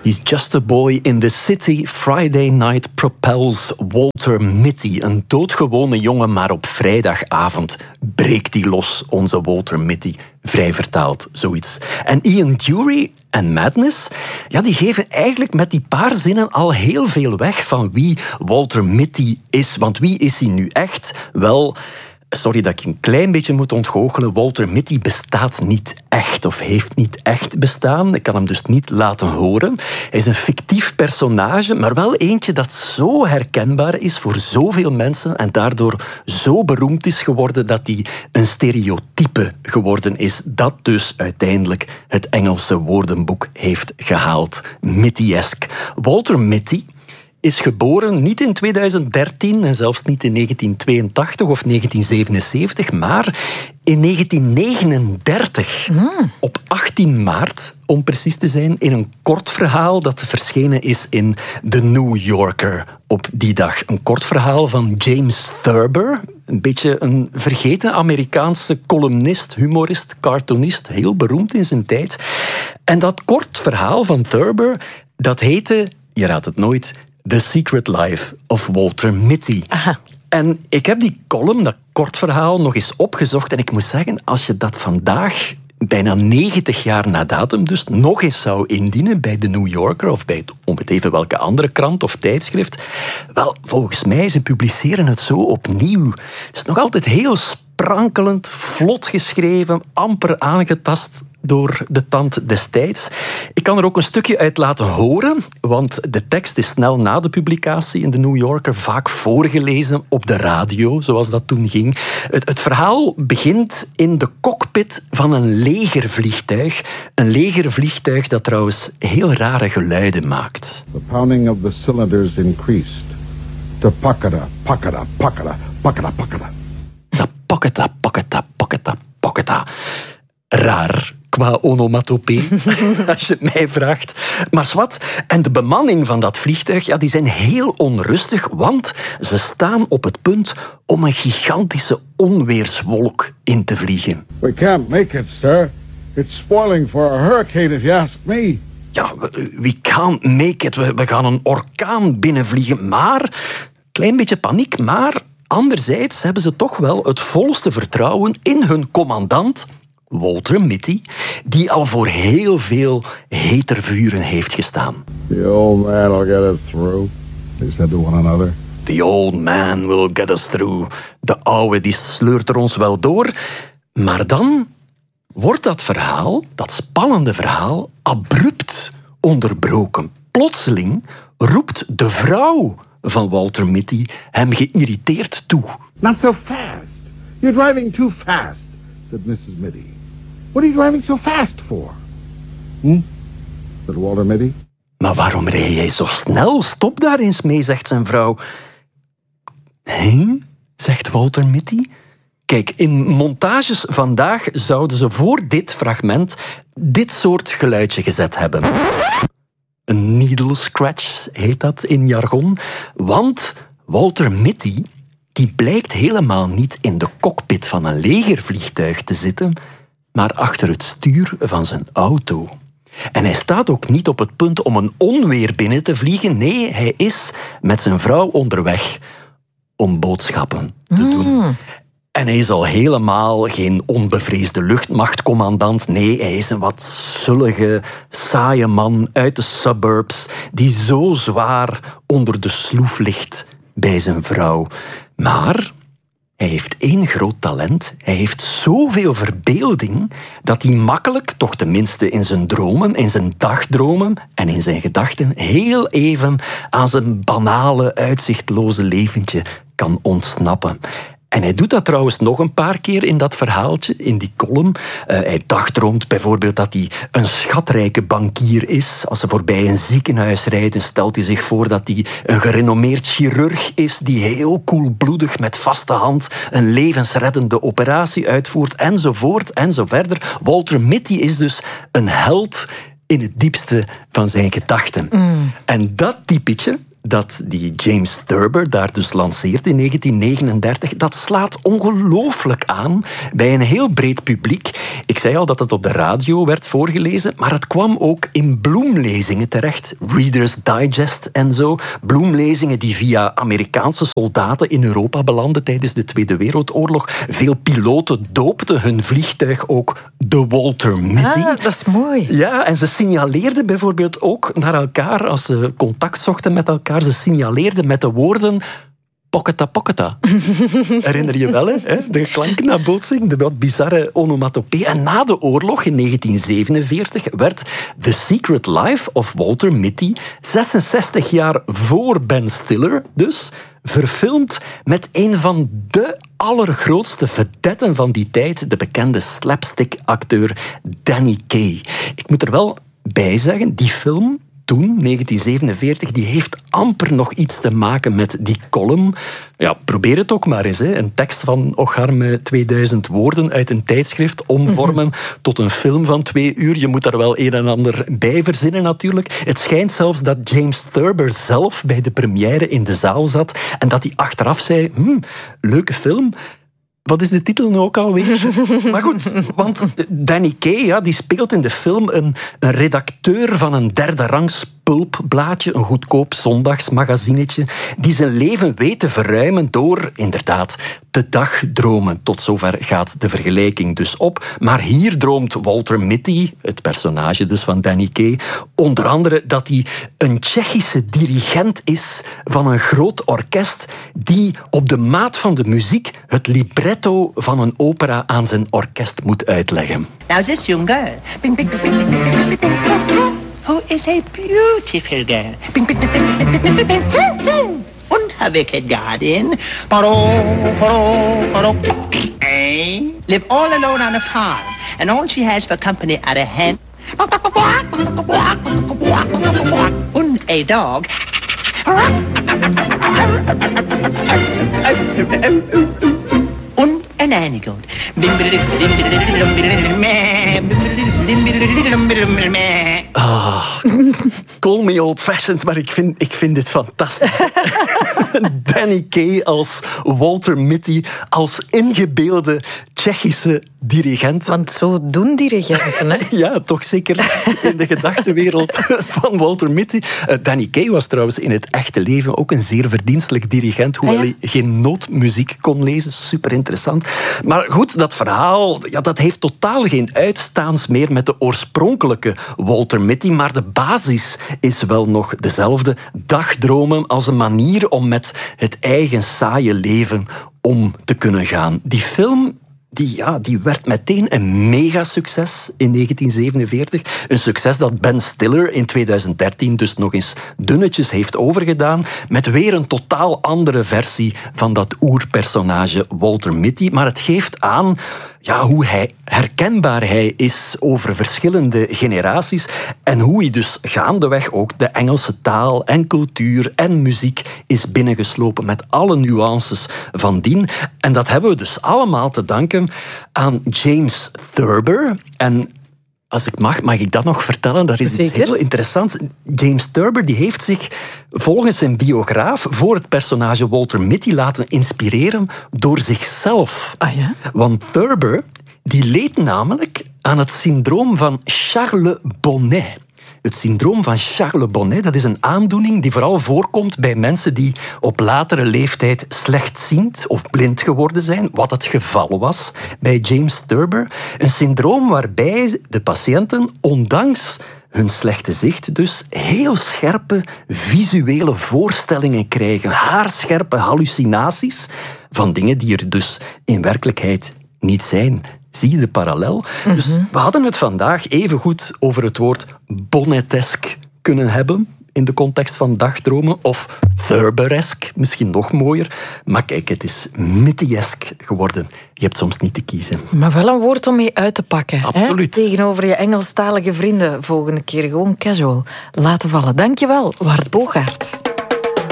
He's just a boy in the city. Friday night propels Walter Mitty. Een doodgewone jongen, maar op vrijdagavond breekt hij los, onze Walter Mitty. Vrij vertaald, zoiets. En Ian Dury en Madness, ja, die geven eigenlijk met die paar zinnen al heel veel weg van wie Walter Mitty is. Want wie is hij nu echt? Wel, sorry dat ik een klein beetje moet ontgoochelen. Walter Mitty bestaat niet echt of heeft niet echt bestaan. Ik kan hem dus niet laten horen. Hij is een fictief personage, maar wel eentje dat zo herkenbaar is voor zoveel mensen en daardoor zo beroemd is geworden dat hij een stereotype geworden is dat dus uiteindelijk het Engelse woordenboek heeft gehaald. Mitty-esk. Walter Mitty is geboren niet in 2013 en zelfs niet in 1982 of 1977, maar in 1939. Op 18 maart, om precies te zijn, in een kort verhaal dat verschenen is in The New Yorker op die dag. Een kort verhaal van James Thurber, een beetje een vergeten Amerikaanse columnist, humorist, cartoonist, heel beroemd in zijn tijd. En dat kort verhaal van Thurber, dat heette, je raadt het nooit, The Secret Life of Walter Mitty. Aha. En ik heb die column, dat kort verhaal, nog eens opgezocht. En ik moet zeggen, als je dat vandaag, bijna 90 jaar na datum, dus nog eens zou indienen bij The New Yorker of bij, om het even welke andere krant of tijdschrift, wel, volgens mij, ze publiceren het zo opnieuw. Het is nog altijd heel sprankelend, vlot geschreven, amper aangetast door de tand destijds. Ik kan er ook een stukje uit laten horen, want de tekst is snel na de publicatie in de New Yorker vaak voorgelezen op de radio, zoals dat toen ging. Het verhaal begint in de cockpit van een legervliegtuig. Een legervliegtuig dat trouwens heel rare geluiden maakt. The pounding of the cylinders increased to pakada, pakada, pakada, pakada, pakada. Paketa, paketa, paketa, paketa. Raar qua onomatopee, als je het mij vraagt. Maar zwart, en de bemanning van dat vliegtuig, ja, die zijn heel onrustig, want ze staan op het punt om een gigantische onweerswolk in te vliegen. We can't make it, sir. It's spoiling for a hurricane if you ask me. Ja, we can't make it. We gaan een orkaan binnenvliegen, maar klein beetje paniek, maar anderzijds hebben ze toch wel het volste vertrouwen in hun commandant, Walter Mitty, die al voor heel veel hetervuren heeft gestaan. The old man will get us through, they said to one another. The old man will get us through. De oude die sleurt er ons wel door. Maar dan wordt dat verhaal, dat spannende verhaal, abrupt onderbroken. Plotseling roept de vrouw van Walter Mitty hem geïrriteerd toe. Not so fast. You're driving too fast, said Mrs. Mitty. What are you driving so fast for? Said Walter Mitty. Maar waarom rij jij zo snel? Stop daar eens mee, zegt zijn vrouw. Hé? Zegt Walter Mitty. Kijk, in montages vandaag zouden ze voor dit fragment dit soort geluidje gezet hebben. Een needle scratch heet dat in jargon. Want Walter Mitty, die blijkt helemaal niet in de cockpit van een legervliegtuig te zitten, maar achter het stuur van zijn auto. En hij staat ook niet op het punt om een onweer binnen te vliegen. Nee, hij is met zijn vrouw onderweg om boodschappen te doen. En hij is al helemaal geen onbevreesde luchtmachtcommandant. Nee, hij is een wat zullige, saaie man uit de suburbs die zo zwaar onder de sloef ligt bij zijn vrouw. Maar hij heeft één groot talent. Hij heeft zoveel verbeelding dat hij makkelijk, toch tenminste in zijn dromen, in zijn dagdromen en in zijn gedachten, heel even aan zijn banale, uitzichtloze leventje kan ontsnappen. En hij doet dat trouwens nog een paar keer in dat verhaaltje, in die column. Hij dagdroomt bijvoorbeeld dat hij een schatrijke bankier is. Als ze voorbij een ziekenhuis rijden, stelt hij zich voor dat hij een gerenommeerd chirurg is die heel koelbloedig met vaste hand een levensreddende operatie uitvoert, enzovoort en zo verder. Walter Mitty is dus een held in het diepste van zijn gedachten. En dat typetje, dat die James Thurber daar dus lanceert in 1939, dat slaat ongelooflijk aan bij een heel breed publiek. Ik zei al dat het op de radio werd voorgelezen, maar het kwam ook in bloemlezingen terecht. Reader's Digest en zo. Bloemlezingen die via Amerikaanse soldaten in Europa belanden tijdens de Tweede Wereldoorlog. Veel piloten doopten hun vliegtuig ook de Walter Mitty. Ah, dat is mooi. Ja, en ze signaleerden bijvoorbeeld ook naar elkaar, als ze contact zochten met elkaar, ze signaleerden met de woorden pocketa pocketa. Herinner je wel, hè? De klanknabootsing, de wat bizarre onomatopee. En na de oorlog, in 1947, werd The Secret Life of Walter Mitty, 66 jaar voor Ben Stiller dus, verfilmd met een van de allergrootste vedetten van die tijd, de bekende slapstick-acteur Danny Kaye. Ik moet er wel bij zeggen, die film toen, 1947, die heeft amper nog iets te maken met die column. Ja, probeer het ook maar eens. Hè. Een tekst van ocharme 2000 woorden uit een tijdschrift omvormen tot een film van 2 uur. Je moet daar wel een en ander bij verzinnen natuurlijk. Het schijnt zelfs dat James Thurber zelf bij de première in de zaal zat en dat hij achteraf zei, leuke film. Wat is de titel nu ook alweer? Maar goed, want Danny Kaye, ja, die speelt in de film een redacteur van een derde rangs pulpblaadje, een goedkoop zondagsmagazinetje, die zijn leven weet te verruimen door, inderdaad, te dagdromen. Tot zover gaat de vergelijking dus op. Maar hier droomt Walter Mitty, het personage dus van Danny Kaye, onder andere dat hij een Tsjechische dirigent is van een groot orkest die op de maat van de muziek het libretto van een opera aan zijn orkest moet uitleggen. Now this young girl, who is a beautiful girl, and her wicked guardian, live all alone on a farm, and all she has for company are a hen and a dog. Een nannygoat. Call me old-fashioned, maar ik vind dit fantastisch. Danny Kaye als Walter Mitty, als ingebeelde Tsjechische dirigent. Want zo doen dirigenten, hè? Ja, toch zeker in de gedachtenwereld van Walter Mitty. Danny Kaye was trouwens in het echte leven ook een zeer verdienstelijk dirigent, hoewel hij geen nootmuziek kon lezen. Super interessant. Maar goed, dat verhaal, ja, dat heeft totaal geen uitstaans meer met de oorspronkelijke Walter Mitty, maar de basis is wel nog dezelfde. Dagdromen als een manier om met het eigen saaie leven om te kunnen gaan. Die film die werd meteen een megasucces in 1947. Een succes dat Ben Stiller in 2013 dus nog eens dunnetjes heeft overgedaan, met weer een totaal andere versie van dat oerpersonage Walter Mitty. Maar het geeft aan hoe herkenbaar hij is over verschillende generaties en hoe hij dus gaandeweg ook de Engelse taal en cultuur en muziek is binnengeslopen met alle nuances van dien. En dat hebben we dus allemaal te danken aan James Thurber. En als ik mag ik dat nog vertellen? Dat is iets heel interessants. James Thurber die heeft zich volgens zijn biograaf voor het personage Walter Mitty laten inspireren door zichzelf. Ah ja? Want Thurber die leed namelijk aan het syndroom van Charles Bonnet. Het syndroom van Charles Bonnet, dat is een aandoening die vooral voorkomt bij mensen die op latere leeftijd slechtziend of blind geworden zijn, wat het geval was bij James Thurber. Een syndroom waarbij de patiënten, ondanks hun slechte zicht, dus heel scherpe visuele voorstellingen krijgen, haarscherpe hallucinaties van dingen die er dus in werkelijkheid niet zijn. Zie je de parallel? Dus we hadden het vandaag evengoed over het woord bonnetesk kunnen hebben in de context van dagdromen, of Thurberesk, misschien nog mooier. Maar kijk, het is Mitty-esk geworden. Je hebt soms niet te kiezen. Maar wel een woord om mee uit te pakken. Absoluut. Hè? Tegenover je Engelstalige vrienden volgende keer gewoon casual laten vallen. Dankjewel, Wart Bogaert.